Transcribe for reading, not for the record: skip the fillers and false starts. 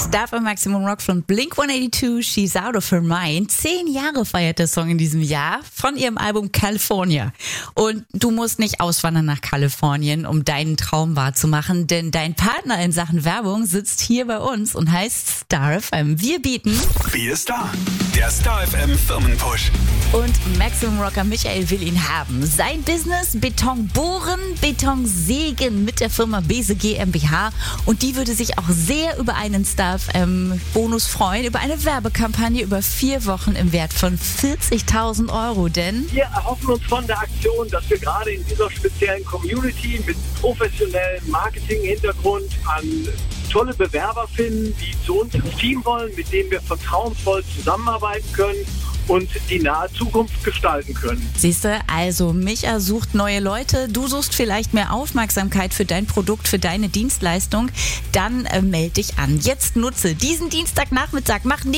Darf am Maximum Rock von Blink-182, She's Out of Her Mind. 10 Jahre feiert der Song in diesem Jahr von ihrem Album California. Und du musst nicht auswandern nach Kalifornien, um deinen Traum wahrzumachen, denn dein Partner in Sachen Werbung sitzt hier bei uns und heißt Star FM. Wir bieten Wir Star, der Star FM Firmenpush. und Maximum Rocker Michael will ihn haben. Sein Business: Beton bohren, Beton sägen mit der Firma Bese GmbH. Und die würde sich auch sehr über einen Star FM Bonus freuen, über eine Werbekampagne über 4 Wochen im Wert von 40.000 Euro. Denn Wir erhoffen uns von der Aktion, dass wir gerade in dieser speziellen Community mit professionellem Marketing-Hintergrund an tolle Bewerber finden, die zu uns ins Team wollen, mit denen wir vertrauensvoll zusammenarbeiten können und die nahe Zukunft gestalten können. siehste, also Micha sucht neue Leute, du suchst vielleicht mehr Aufmerksamkeit für dein Produkt, für deine Dienstleistung, dann melde dich an. Jetzt nutze diesen Dienstagnachmittag, mach